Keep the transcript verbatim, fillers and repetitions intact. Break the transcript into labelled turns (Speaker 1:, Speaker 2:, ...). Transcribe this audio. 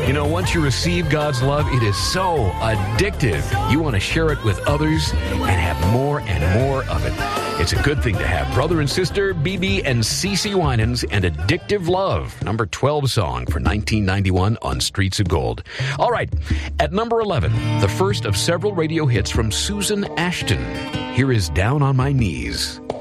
Speaker 1: You know, once you receive God's love, it is so addictive. You want to share it with others and have more and more of it. It's a good thing to have. Brother and sister, B B and CeCe Winans and Addictive Love, number twelve song for nineteen ninety-one on Streets of Gold. All right, at number eleven, the first of several radio hits from Susan Ashton. Here is Down on My Knees.